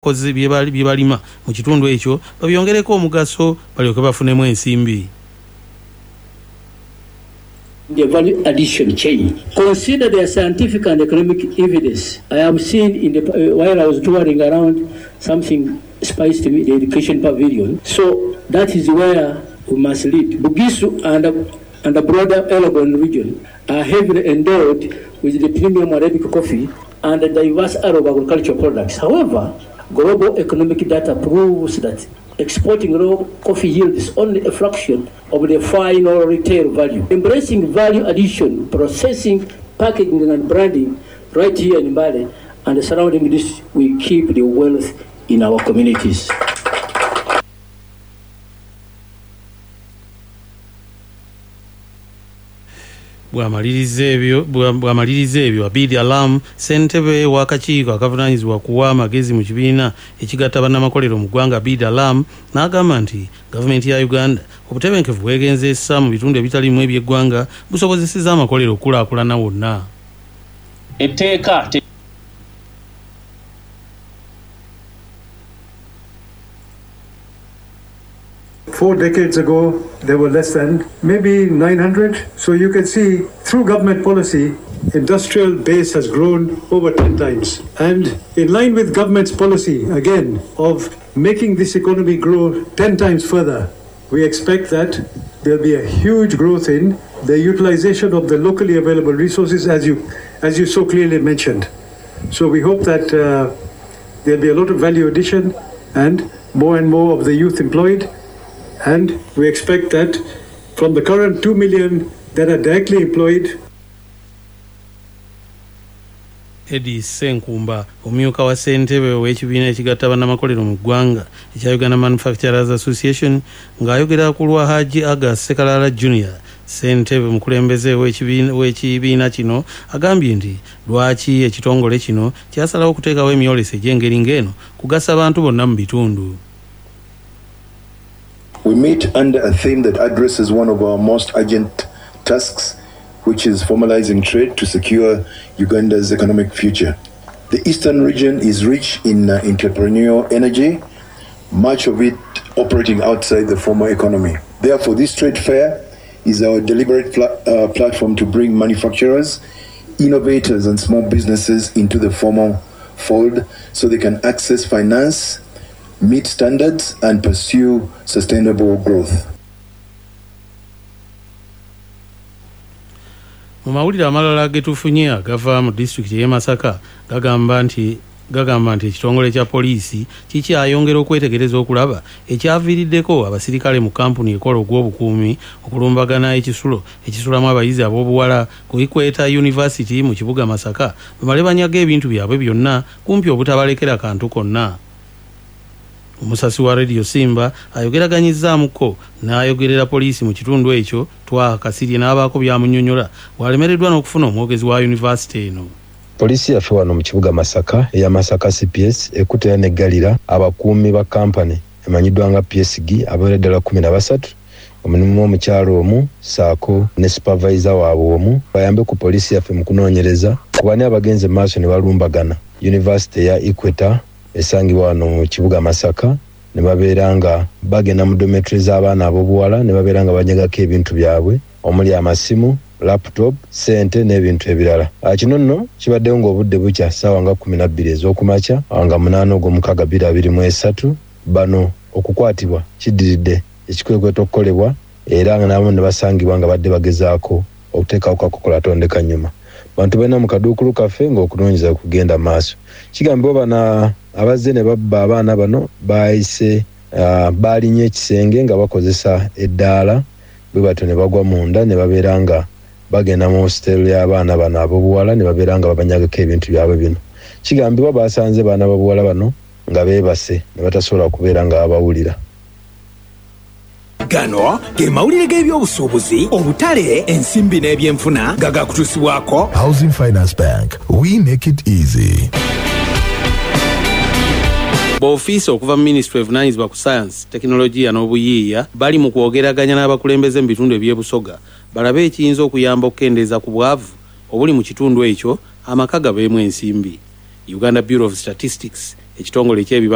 bakoze bye balima mu kitundu ekyo babyongereko omugaso balyoke bafunemu ensimbi. The value addition chain. Consider the scientific and economic evidence. I have seen in the while I was touring around, something spiced to me, the education pavilion. So that is where we must lead. Bugisu and the broader Elgon region are heavily endowed with the premium Arabic coffee and a diverse array of agricultural products. However, global economic data proves that exporting raw coffee yields only a fraction of the final retail value. Embracing value addition, processing, packaging and branding right here in Mbale and the surrounding this will keep the wealth in our communities. bwamaliriza ebyo Abid Alam ssentebe w'akakiiko akavunaanyizibwa kuwa amagezi mu kibiina ekigatta bannamakolero mu ggwanga Abid Alam n'agamba nti gavumenti ya Uganda obutebenkevu bwegenzeessa mu bitundu ebitalimu eby'eggwanga busobozesezza amakolero okukulaakulana wonna. Etteeka 4 decades ago, there were less than maybe 900. So you can see through government policy, industrial base has grown over 10 times. And in line with government's policy, again, of making this economy grow 10 times further, we expect that there'll be a huge growth in the utilization of the locally available resources, as you so clearly mentioned. So we hope that there'll be a lot of value addition and more of the youth employed. And we expect that from the current 2 million that are directly employed. Eddie Senkumba, omumyuka wa ssentebe w'ekibiina ekigatta bannamakolero mu ggwanga ekya Uganda Manufacturers Association ng'ayogera ku lwa Haji Aga Sekalala Junior, ssentebe mukulembeze w'ekibiina kino agambye nti lwaki ekitongole kino kyasalawo okuteekawo emyolese egy'engeri ng'eno kugasa abantu bonna mu bitundu. We meet under a theme that addresses one of our most urgent tasks, which is formalizing trade to secure Uganda's economic future. The eastern region is rich in entrepreneurial energy, much of it operating outside the formal economy. Therefore, this trade fair is our deliberate platform to bring manufacturers, innovators and small businesses into the formal fold so they can access finance, meet standards and pursue sustainable growth. Mu mawulire amalala getufunye agava mu disitulikiti y'e Masaka gagamba nti ekitongole kya poliisi kikyayongera okwetegereza okulaba ekyaviiriddeko abasirikale mu kampuni ekola ogw'obukuumi okulumbagana ekisulo ekisulamu abayizi ab'obuwala ku Ikweta University mu kibuga Masaka bamale banyaga ebintu byabwe byonna kumpi obutabalekera kantu konna. Omusasi wa Radio Simba ayogeraganyizzamuko n'ayogerera poliisi mu kitundu ekyo Twaha Kasirye n'abaako byamunnyonnyola bw'alemereddwa n'okufuna omwogezi wa yunivasite eno. Poliisi yaffe wano mu kibuga Masaka eya Masaka CPS ekutera n'eggalira abakuumi ba kampani emanyiddwa nga PSG abawerera ddala 13 omulimu omukyalo omu saako ne supervisor waabwe omu bayambe ku poliisi yaffe mu kunoonyereza ku bani abagenze maaso ne balumbagana yunivasite ya Ikweta esangibwa wano mu kibuga Masaka ne babeera nga bagenda mu dormitory z'abaana ab'obuwala ne babeera nga banyagako ebintu byabwe omuli amasimu, laptop, sente n'ebintu ebirala. Kino nno kibaddewo ng'obudde bukya ssaawa nga 12 ez'okumakya nga 8 ogw'omukaaga 2023 bano okukwatibwa kiddiridde ekikwekweto okukolebwa era nga nabo ne basangibwa nga badde bagezaako okuteekawo kakokola tondeka nnyuma. Bantu balina mu kaduukulu kaffe ng'okunoonyeza kugenda maaso. Kigambibwa bana abazze ne babba abaana bano baayise baalinnya ekisenge nga bakozesa eddaala bwe batyo ne bagwa munda ne babeera nga bagenda mu hostel y'abaana bano ab'obuwala ne babeera nga babanyagako ebintu byabwe bino. Kigambibwa baasanze baana b'obuwala bano nga beebase ne batasobola kubeera nga babawulira. Gano ge mawulire g'ebyobusuubuzi obutale ensimbi n'ebyenfuna gagakutuusibwako Housing Finance Bank. We make it easy. B'ofiisi okuva mu Ministry evunaanyizibwa ku Science, Tekinologiya n'Obuyiiya bali mu kwogeraganya n'abakulembeze mu bitundu eby'ebusoga balabe ekiyinza okuyamba okukendeeza ku bwavu obuli mu kitundu ekyo amaka gabeemu ensimbi. Uganda Bureau of Statistics ekitongole eky'ebiba